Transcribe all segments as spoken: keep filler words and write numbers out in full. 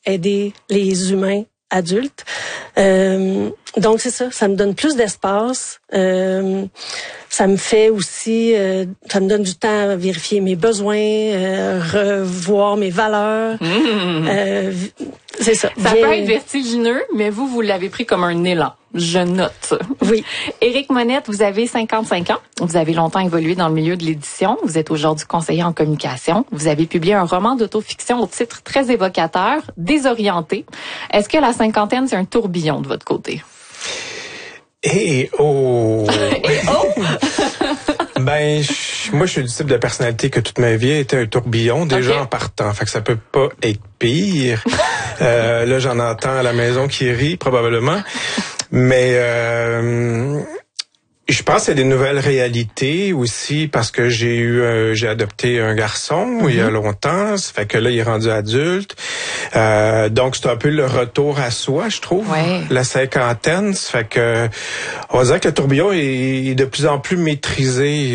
aider les humains adultes. Euh, donc c'est ça, ça me donne plus d'espace. Euh, ça me fait aussi, euh, ça me donne du temps à vérifier mes besoins, euh, revoir mes valeurs. Mmh. Euh, c'est ça. Ça Bien... peut être vertigineux, mais vous, vous l'avez pris comme un élan. Je note. Oui. Éric Monette, vous avez cinquante-cinq ans. Vous avez longtemps évolué dans le milieu de l'édition. Vous êtes aujourd'hui conseiller en communication. Vous avez publié un roman d'autofiction au titre très évocateur, Désorienté. Est-ce que la cinquantaine, c'est un tourbillon de votre côté? Eh oh! Eh oh! Ben, je, moi, je suis du type de personnalité que toute ma vie a été un tourbillon, déjà okay. en partant. Fait que ça peut pas être pire. euh, là, j'en entends à la maison qui rit, probablement. Mais euh, je pense qu'il y a des nouvelles réalités aussi parce que j'ai eu, euh, j'ai adopté un garçon mm-hmm. il y a longtemps. Ça fait que là, il est rendu adulte. Euh, donc, c'est un peu le retour à soi, je trouve. Ouais. La cinquantaine, ça fait que on va dire que le tourbillon est de plus en plus maîtrisé,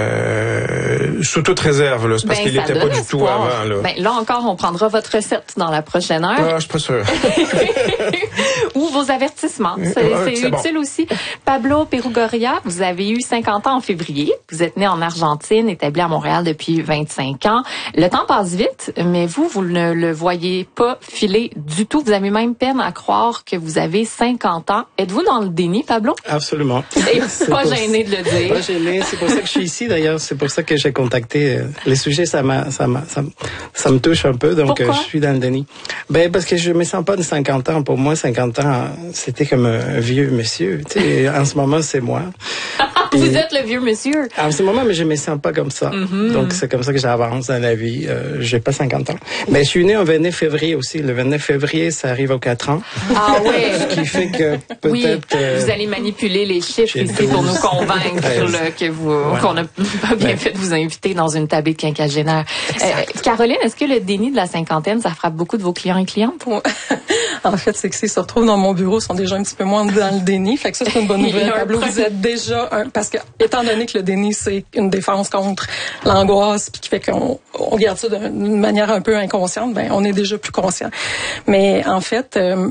euh, sous toute réserve. Là. C'est parce ben, qu'il n'était pas du tout avant. Là. Ben, là encore, on prendra votre recette dans la prochaine heure. Ah, je suis pas sûr. Ou vos avertissements. C'est, ah, c'est, c'est utile bon. aussi. Pablo Perugoria, vous avez eu cinquante ans en février. Vous êtes né en Argentine, établi à Montréal depuis vingt-cinq ans. Le temps passe vite, mais vous, vous ne le voyez pas filer du tout. Vous avez même peine à croire que vous avez cinquante ans. Êtes-vous dans le déni, Pablo? Absolument. Et pas gêné de le dire. Pas gêné. C'est pour ça que je suis ici, d'ailleurs. C'est pour ça que j'ai contacté. Les sujets, ça m'a, ça m'a, ça, ça me touche un peu. Donc, Pourquoi? je suis dans le déni. Ben, parce que je me sens pas de cinquante ans. Pour moi, cinquante ans, c'était comme un vieux monsieur. Tu sais, en ce moment, c'est moi. Vous Et, êtes le vieux monsieur. En ce moment, mais je me sens pas comme ça. Mm-hmm. Donc, c'est comme ça que j'avance dans la vie. Euh, j'ai pas cinquante ans. Mais je suis né le vingt-neuf février aussi. Le vingt-neuf février, ça arrive aux quatre ans. Ah oui. Ce qui fait que peut-être... Oui, euh, vous allez manipuler les chiffres ici pour nous convaincre là, que vous, ouais. qu'on a pas bien ouais. fait de vous inviter dans une table quinquagénaire. Euh, Caroline, est-ce que le déni de la cinquantaine, ça frappe beaucoup de vos clients et clientes? En fait, c'est que s'ils se retrouvent dans mon bureau, ils sont déjà un petit peu moins dans le déni. Fait que ça, c'est une bonne nouvelle. Pablo, vous êtes déjà un... Parce que, étant donné que le déni, c'est une défense contre l'angoisse, puis qui fait qu'on on garde ça d'une manière un peu inconsciente, ben on est déjà plus conscient. Mais en fait, euh,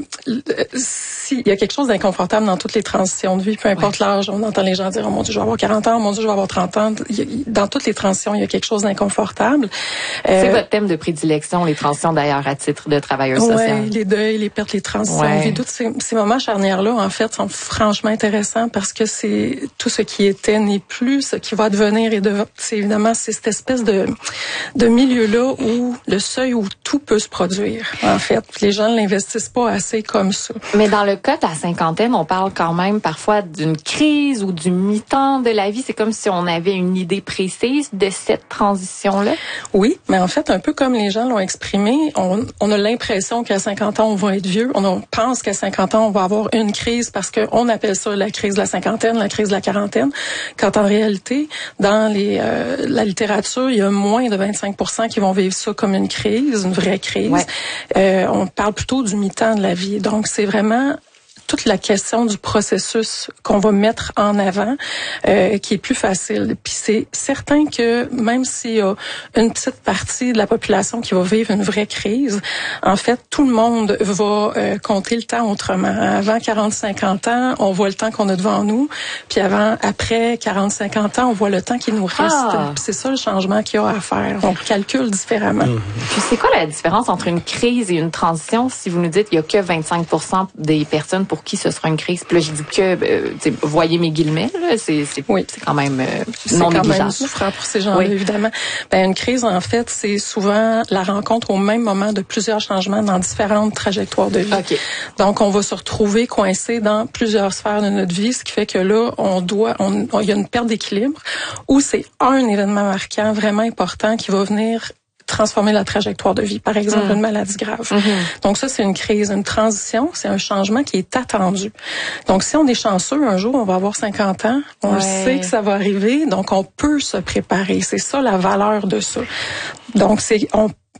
s'il y a quelque chose d'inconfortable dans toutes les transitions de vie, peu importe ouais. l'âge, on entend les gens dire « Oh mon Dieu, je vais avoir quarante ans, mon Dieu, je vais avoir trente ans ». Dans toutes les transitions, il y a quelque chose d'inconfortable. C'est euh, votre thème de prédilection, les transitions d'ailleurs, à titre de travailleuse sociale. Oui, les deuils, les pertes, les transitions. Ouais. Tous ces, ces moments charnières-là, en fait, sont franchement intéressants parce que c'est tout ce qui était n'est plus, ce qui va devenir et de, c'est évidemment c'est cette espèce de de milieu-là où le seuil où tout peut se produire. En fait, les gens ne l'investissent pas assez comme ça. Mais dans le cas de la cinquantaine, on parle quand même parfois d'une crise ou du mi-temps de la vie. C'est comme si on avait une idée précise de cette transition-là. Oui, mais en fait, un peu comme les gens l'ont exprimé, on, on a l'impression qu'à cinquante ans, on va être vieux. On, on pense qu'à cinquante ans, on va avoir une crise parce qu'on appelle ça la crise de la cinquantaine, la crise de la quarantaine, quand en réalité, dans les, euh, la littérature, il y a moins de vingt-cinq pour cent qui vont vivre ça comme une crise, une vraie crise. Ouais. Euh, on parle plutôt du mi-temps de la vie. Donc, c'est vraiment toute la question du processus qu'on va mettre en avant, euh, qui est plus facile. Puis c'est certain que même s'il y a une petite partie de la population qui va vivre une vraie crise, en fait, tout le monde va euh, compter le temps autrement. Avant quarante cinquante ans, on voit le temps qu'on a devant nous, puis avant, après quarante cinquante ans, on voit le temps qui nous reste. Ah. Puis c'est ça le changement qu'il y a à faire. On calcule différemment. Mmh. Puis c'est quoi la différence entre une crise et une transition? Si vous nous dites qu'il y a que vingt-cinq pour cent des personnes pour qui ce sera une crise. Puis là, je dis que, euh, voyez mes guillemets, là, c'est, c'est, oui. c'est quand même euh, non négligeable. C'est quand même souffrant pour ces gens-là, oui. évidemment. Ben, une crise, en fait, c'est souvent la rencontre au même moment de plusieurs changements dans différentes trajectoires de vie. Okay. Donc, on va se retrouver coincé dans plusieurs sphères de notre vie, ce qui fait que là, on doit, on, on, il y a une perte d'équilibre où c'est un événement marquant vraiment important qui va venir transformer la trajectoire de vie, par exemple mmh. une maladie grave. Mmh. Donc ça, c'est une crise, une transition, c'est un changement qui est attendu. Donc si on est chanceux, un jour, on va avoir cinquante ans, on ouais. sait que ça va arriver, donc on peut se préparer. C'est ça la valeur de ça. Donc c'est on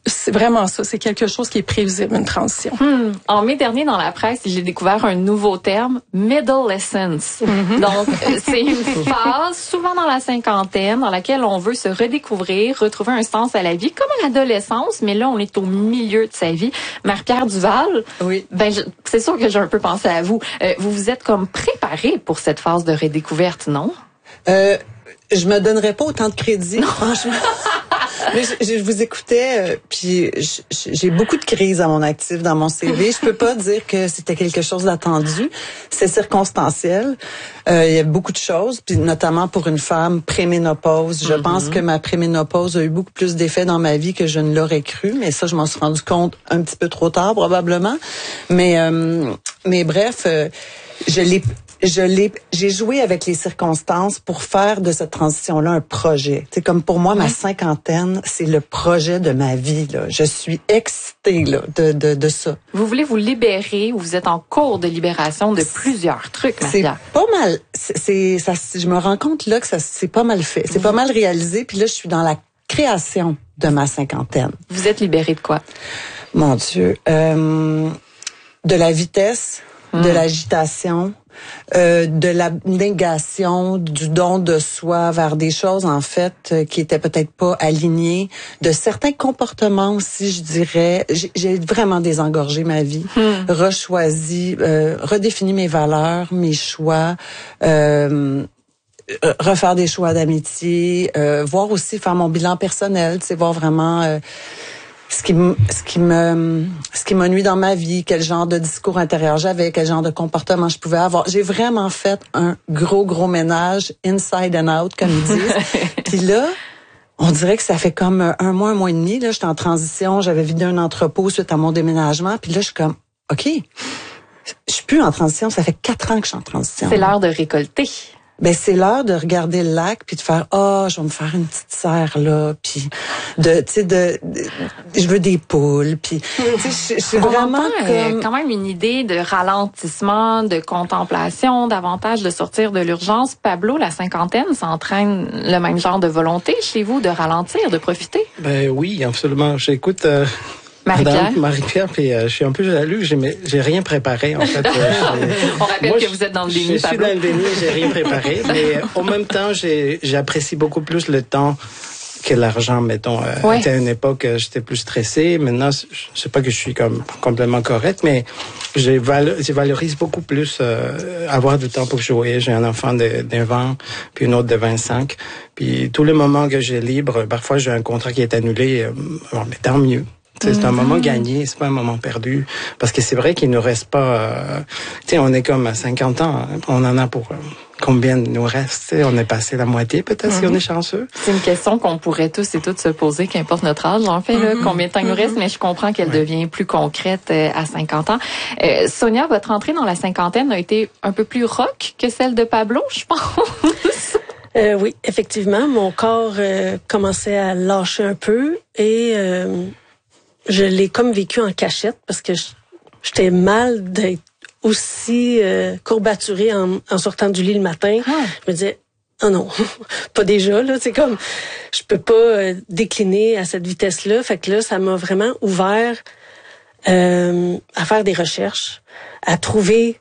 c'est vraiment ça. C'est quelque chose qui est prévisible, une transition. Hmm. En mai dernier, dans la presse, j'ai découvert un nouveau terme, midolescence. Mm-hmm. Donc, c'est une phase, souvent dans la cinquantaine, dans laquelle on veut se redécouvrir, retrouver un sens à la vie, comme à l'adolescence, mais là, on est au milieu de sa vie. Marie-Pierre Duval, oui. ben, je, c'est sûr que j'ai un peu pensé à vous. Euh, vous vous êtes comme préparée pour cette phase de redécouverte, non? Euh, je me donnerais pas autant de crédit, non. Franchement. Mais je, je vous écoutais, euh, puis je, j'ai beaucoup de crises à mon actif dans mon C V. Je peux pas dire que c'était quelque chose d'attendu. C'est circonstanciel. Euh, il y a beaucoup de choses, puis notamment pour une femme préménopause. Je mm-hmm. pense que ma préménopause a eu beaucoup plus d'effets dans ma vie que je ne l'aurais cru. Mais ça, je m'en suis rendu compte un petit peu trop tard, probablement. Mais, euh, mais bref, euh, je l'ai... Je l'ai, j'ai joué avec les circonstances pour faire de cette transition-là un projet. C'est comme pour moi, ma cinquantaine, c'est le projet de ma vie, là. Je suis excitée, là, de, de, de ça. Vous voulez vous libérer ou vous êtes en cours de libération de plusieurs trucs, Maria? C'est pas mal, c'est, c'est, ça, je me rends compte, là, que ça, c'est pas mal fait. C'est pas mal réalisé, puis là, je suis dans la création de ma cinquantaine. Vous êtes libérée de quoi? Mon Dieu, euh, de la vitesse, hum. de l'agitation, Euh, de la négation, du don de soi vers des choses, en fait, euh, qui étaient peut-être pas alignées, de certains comportements aussi, je dirais. J'ai, j'ai vraiment désengorgé ma vie, hmm. rechoisi, euh, redéfini mes valeurs, mes choix, euh, refaire des choix d'amitié, euh, voir aussi, faire mon bilan personnel, tu sais, voir vraiment... Euh, ce qui me, ce qui me, ce qui m'ennuie dans ma vie, quel genre de discours intérieur j'avais, quel genre de comportement je pouvais avoir. J'ai vraiment fait un gros, gros ménage, inside and out, comme ils disent. Puis là, on dirait que ça fait comme un mois, un mois et demi, là, j'étais en transition, j'avais vidé un entrepôt suite à mon déménagement, puis là, je suis comme, OK, je suis plus en transition, ça fait quatre ans que je suis en transition. C'est l'heure de récolter. Ben c'est l'heure de regarder le lac puis de faire ah oh, je vais me faire une petite serre là puis de tu sais de, de je veux des poules puis tu sais je suis vraiment comme quand même une idée de ralentissement, de contemplation, davantage de sortir de l'urgence. Pablo, la cinquantaine, ça entraîne le même genre de volonté chez vous de ralentir, de profiter? Ben oui, absolument. J'écoute euh... Marie-Pierre. Marie-Pierre, puis euh, je suis un peu jaloux, j'ai, j'ai rien préparé, en fait. On rappelle moi, que vous êtes dans le déni, je Pablo. Je suis dans le déni, j'ai rien préparé, mais euh, en même temps, j'ai, j'apprécie beaucoup plus le temps que l'argent, mettons. Euh, ouais. À une époque, j'étais plus stressé. Maintenant, je sais pas que je suis comme complètement correct, mais j'ai valo- je valorise beaucoup plus euh, avoir du temps pour jouer. J'ai un enfant de, de vingt, puis une autre de vingt-cinq. Puis tous les moments que j'ai libre, parfois j'ai un contrat qui est annulé, euh, bon, mais tant mieux. C'est mm-hmm. un moment gagné, c'est pas un moment perdu. Parce que c'est vrai qu'il nous reste pas... Euh, tu sais, on est comme à cinquante ans. Hein, on en a pour... Euh, combien il nous reste? T'sais, on est passé la moitié peut-être mm-hmm. si on est chanceux. C'est une question qu'on pourrait tous et toutes se poser, qu'importe notre âge. En fait, là, mm-hmm. combien de temps il nous reste, mais je comprends qu'elle ouais. devient plus concrète euh, à cinquante ans. Euh, Sonia, votre entrée dans la cinquantaine a été un peu plus rock que celle de Pablo, je pense. euh, oui, effectivement. Mon corps euh, commençait à lâcher un peu et... Euh, je l'ai comme vécu en cachette parce que j'étais mal d'être aussi euh, courbaturée en, en sortant du lit le matin. Ah. Je me disais, oh non, pas déjà, là. C'est comme, je peux pas euh, décliner à cette vitesse-là. Fait que là, ça m'a vraiment ouvert euh, à faire des recherches, à trouver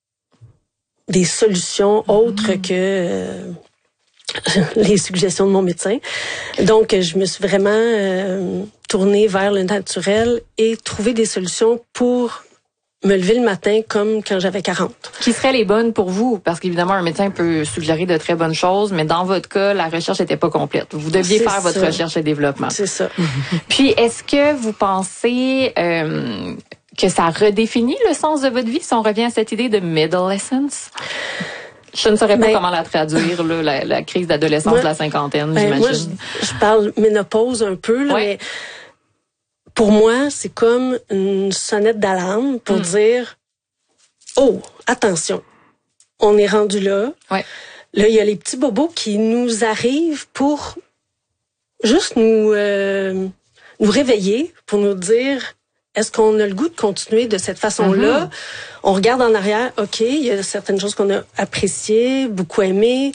des solutions autres mmh. que... Euh, les suggestions de mon médecin. Donc, je me suis vraiment euh, tournée vers le naturel et trouvé des solutions pour me lever le matin comme quand j'avais quarante. Qui seraient les bonnes pour vous? Parce qu'évidemment, un médecin peut suggérer de très bonnes choses, mais dans votre cas, la recherche n'était pas complète. Vous deviez C'est faire votre ça. recherche et développement. C'est ça. Puis, est-ce que vous pensez... Euh, que ça redéfinit le sens de votre vie si on revient à cette idée de midolescence? Je ne saurais pas ben, comment la traduire, là, la, la crise d'adolescence moi, de la cinquantaine, ben, j'imagine. Moi, je, je parle ménopause un peu, là, ouais. mais pour moi, c'est comme une sonnette d'alarme pour mm. dire « Oh, attention, on est rendu là. Ouais. » Là, il y a les petits bobos qui nous arrivent pour juste nous, euh, nous réveiller, pour nous dire... Est-ce qu'on a le goût de continuer de cette façon-là? Mm-hmm. On regarde en arrière, OK, il y a certaines choses qu'on a appréciées, beaucoup aimées.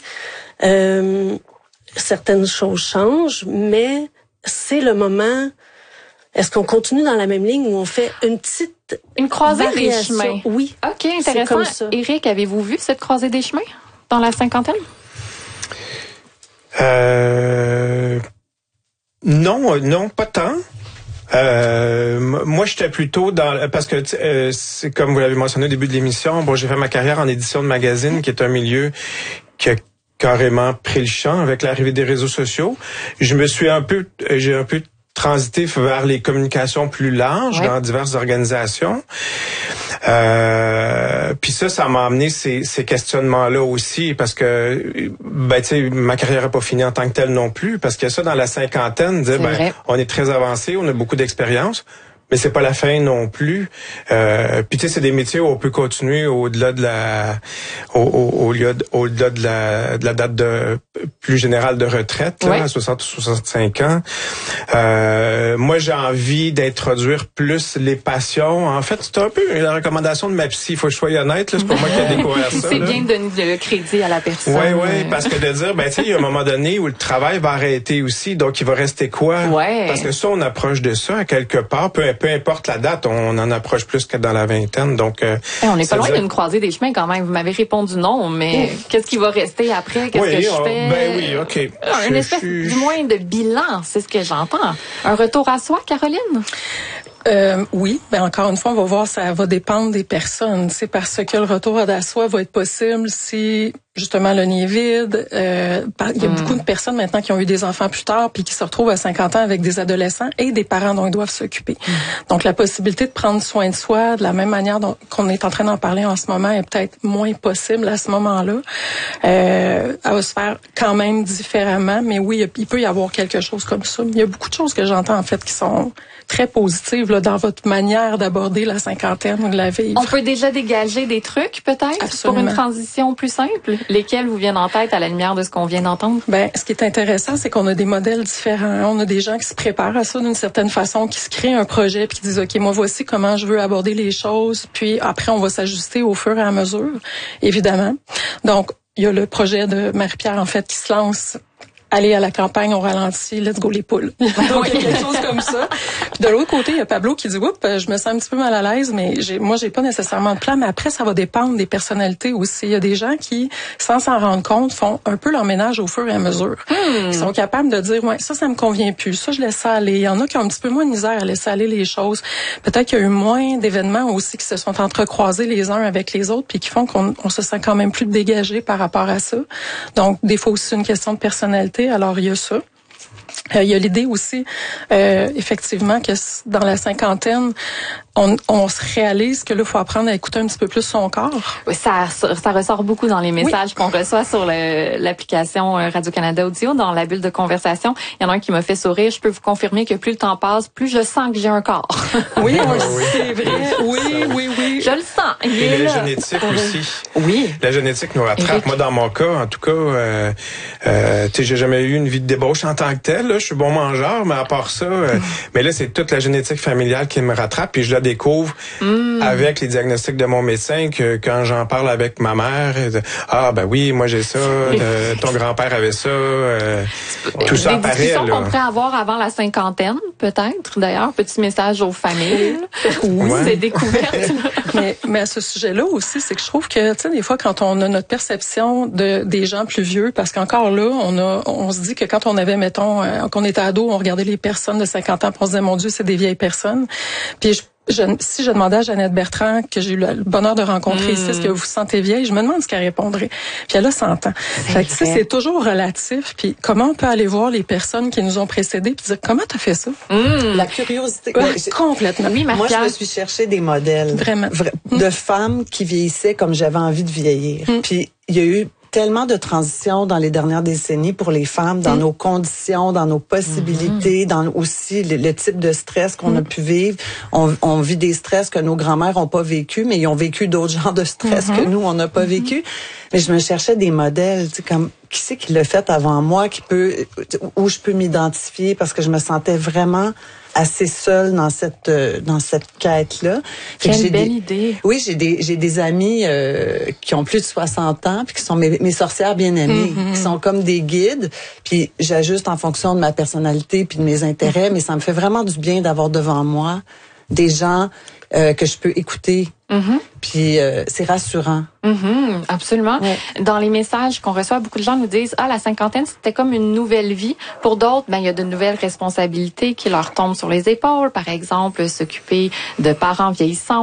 Euh, certaines choses changent, mais c'est le moment Est-ce qu'on continue dans la même ligne ou on fait une petite Une croisée variation? des chemins? Oui. OK, intéressant. Comme ça. Éric, avez-vous vu cette croisée des chemins dans la cinquantaine? Euh... Non, non, pas tant. Euh, moi, j'étais plutôt dans parce que euh, c'est comme vous l'avez mentionné au début de l'émission. Bon, j'ai fait ma carrière en édition de magazine, qui est un milieu qui a carrément pris le champ avec l'arrivée des réseaux sociaux. Je me suis un peu, j'ai un peu transité vers les communications plus larges ouais. dans diverses organisations. Euh, puis ça, ça m'a amené ces, ces questionnements-là aussi, parce que ben tu sais, ma carrière n'a pas fini en tant que telle non plus, parce qu'il y a ça dans la cinquantaine, dire ben vrai. On est très avancé, on a beaucoup d'expérience. Mais c'est pas la fin non plus. Euh, puis tu sais, c'est des métiers où on peut continuer au-delà de la, au, au, au-delà, de, au-delà de la, de la date de plus générale de retraite, ouais. là, à soixante ou soixante-cinq ans. Euh, moi, j'ai envie d'introduire plus les passions. En fait, c'est un peu la recommandation de ma psy. Il faut que je sois honnête, là, c'est pas moi qui ai découvert ça. C'est là. bien de donner le crédit à la personne. Oui, oui, parce que de dire, ben tu sais, il y a un moment donné où le travail va arrêter aussi, donc il va rester quoi? Ouais. Parce que ça, on approche de ça à quelque part, peu peu importe la date, on en approche plus que dans la vingtaine. Donc, euh, hey, on n'est pas loin d'une croisée des chemins quand même. Vous m'avez répondu non, mais Ouf. Qu'est-ce qui va rester après? Qu'est-ce oui, que je on, fais? Ben oui, OK. Un je, espèce je, du moins de bilan, c'est ce que j'entends. Un retour à soi, Caroline? Euh, oui, mais encore une fois, on va voir, ça va dépendre des personnes. C'est parce que le retour à soi va être possible si justement le nid est vide. Euh, il y a mm. beaucoup de personnes maintenant qui ont eu des enfants plus tard puis qui se retrouvent à cinquante ans avec des adolescents et des parents dont ils doivent s'occuper. Mm. Donc la possibilité de prendre soin de soi de la même manière dont, qu'on est en train d'en parler en ce moment est peut-être moins possible à ce moment-là. Euh, elle va se faire quand même différemment, mais oui, il peut y avoir quelque chose comme ça. Il y a beaucoup de choses que j'entends en fait qui sont très positives là, dans votre manière d'aborder la cinquantaine ou de la vivre. On peut déjà dégager des trucs peut-être Absolument. Pour une transition plus simple. Lesquels vous viennent en tête à la lumière de ce qu'on vient d'entendre? Ben, ce qui est intéressant, c'est qu'on a des modèles différents. On a des gens qui se préparent à ça d'une certaine façon, qui se créent un projet puis qui disent, OK, moi, voici comment je veux aborder les choses. Puis après, on va s'ajuster au fur et à mesure, évidemment. Donc, il y a le projet de Marie-Pierre, en fait, qui se lance. Aller à la campagne, on ralentit, let's go les poules. Donc, il y a quelque chose comme ça. Puis de l'autre côté, il y a Pablo qui dit, oups, je me sens un petit peu mal à l'aise, mais j'ai, moi, j'ai pas nécessairement de plan. Mais après, ça va dépendre des personnalités aussi. Il y a des gens qui, sans s'en rendre compte, font un peu leur ménage au fur et à mesure. Hmm. Ils sont capables de dire, ouais, ça, ça me convient plus. Ça, je laisse ça aller. Il y en a qui ont un petit peu moins de misère à laisser aller les choses. Peut-être qu'il y a eu moins d'événements aussi qui se sont entrecroisés les uns avec les autres puis qui font qu'on on se sent quand même plus dégagé par rapport à ça. Donc, des fois aussi, c'est une question de personnalité. Alors, il y a ça. Euh, il y a l'idée aussi, euh, effectivement, que dans la cinquantaine, on, on se réalise que là, il faut apprendre à écouter un petit peu plus son corps. Oui, ça, ça ressort beaucoup dans les messages oui. qu'on reçoit sur le, l'application Radio-Canada Audio, dans la bulle de conversation. Il y en a un qui m'a fait sourire. Je peux vous confirmer que plus le temps passe, plus je sens que j'ai un corps. Oui, oui, c'est vrai. Oui, oui, oui. Je le sens. Il Et est la là. génétique aussi. Oui. La génétique nous rattrape. Éric. Moi, dans mon cas, en tout cas, euh, euh, tu sais, j'ai jamais eu une vie de débauche en tant que telle. Là. Je suis bon mangeur, mais à part ça, euh, mais là, c'est toute la génétique familiale qui me rattrape. Puis je la découvre mm. avec les diagnostics de mon médecin que quand j'en parle avec ma mère, elle dit, ah ben oui, moi j'ai ça, euh, ton grand-père avait ça, euh, tout ça apparaît. Des discussions là. qu'on pourrait avoir avant la cinquantaine, peut-être. D'ailleurs, petit message aux familles. Oui, ouais. C'est découverte. mais, mais à ce sujet-là aussi, c'est que je trouve que, tu sais, des fois, quand on a notre perception de des gens plus vieux, parce qu'encore là, on a, on se dit que quand on avait, mettons, euh, qu'on était ado, on regardait les personnes de cinquante ans, puis on se disait, mon Dieu, c'est des vieilles personnes. Puis je Je, si je demandais à Jeannette Bertrand, que j'ai eu le bonheur de rencontrer ici, mmh. est-ce que vous vous sentez vieille, je me demande ce qu'elle répondrait. Puis elle a cent ans. Fait que ça, c'est toujours relatif. Puis comment on peut aller voir les personnes qui nous ont précédés puis dire, comment t'as fait ça? Mmh. La curiosité. Ouais, ouais, complètement. Oui, moi, je me suis cherché des modèles. Vraiment. Vra- mmh. de femmes qui vieillissaient comme j'avais envie de vieillir. Mmh. Puis il y a eu tellement de transitions dans les dernières décennies pour les femmes, dans mmh. nos conditions, dans nos possibilités, mmh. dans aussi le, le type de stress qu'on mmh. a pu vivre. On, on vit des stress que nos grands-mères ont pas vécu, mais ils ont vécu d'autres genres de stress mmh. que nous, on n'a pas mmh. vécu. Mais je me cherchais des modèles, tu sais, comme qui c'est qui l'a fait avant moi, qui peut, où je peux m'identifier parce que je me sentais vraiment assez seule dans cette euh, dans cette quête-là. Quelle belle des, idée. Oui, j'ai des j'ai des amis euh, qui ont plus de soixante ans puis qui sont mes, mes sorcières bien-aimées, mm-hmm. qui sont comme des guides, puis j'ajuste en fonction de ma personnalité puis de mes intérêts, mais ça me fait vraiment du bien d'avoir devant moi des gens euh, que je peux écouter. Mm-hmm. Puis euh, c'est rassurant. Mm-hmm, absolument. Ouais. Dans les messages qu'on reçoit, beaucoup de gens nous disent « Ah, la cinquantaine, c'était comme une nouvelle vie. » Pour d'autres, ben il y a de nouvelles responsabilités qui leur tombent sur les épaules. Par exemple, s'occuper de parents vieillissants